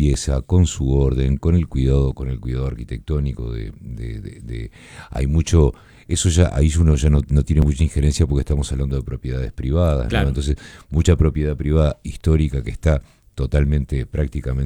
pieza, con su orden, con el cuidado arquitectónico hay mucho, eso ya, ahí uno ya no tiene mucha injerencia porque estamos hablando de propiedades privadas, Claro. ¿no? Entonces, mucha propiedad privada histórica que está totalmente, prácticamente